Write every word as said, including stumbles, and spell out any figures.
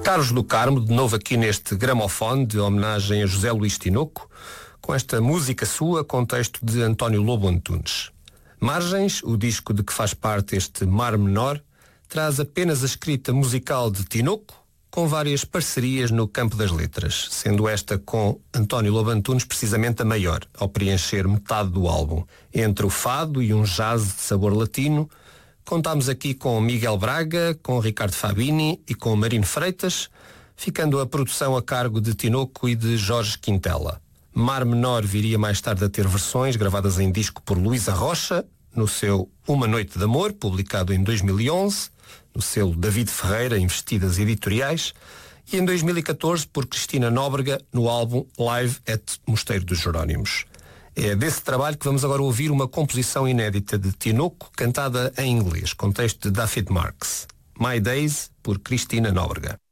Carlos do Carmo, de novo aqui neste gramofone de homenagem a José Luís Tinoco, com esta música sua, com texto de António Lobo Antunes. Margens, o disco de que faz parte este Mar Menor, traz apenas a escrita musical de Tinoco, com várias parcerias no campo das letras, sendo esta com António Lobo Antunes precisamente a maior, ao preencher metade do álbum. Entre o fado e um jazz de sabor latino, contámos aqui com Miguel Braga, com Ricardo Fabini e com Marino Freitas, ficando a produção a cargo de Tinoco e de Jorge Quintela. Mar Menor viria mais tarde a ter versões gravadas em disco por Luísa Rocha, no seu Uma Noite de Amor, publicado em dois mil e onze, no selo David Ferreira, Investidas Editoriais, e em dois mil e catorze por Cristina Nóbrega, no álbum Live at Mosteiro dos Jerónimos. É desse trabalho que vamos agora ouvir uma composição inédita de Tinoco, cantada em inglês, com texto de David Marks. My Days, por Cristina Nóbrega.